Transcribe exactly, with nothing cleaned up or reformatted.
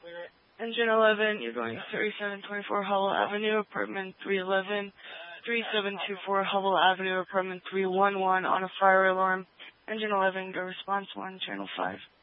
Engine eleven, you're going thirty-seven twenty-four Howell Avenue, apartment three eleven, thirty-seven twenty-four Howell Avenue, apartment three one one on a fire alarm. Engine eleven, go response one, channel five.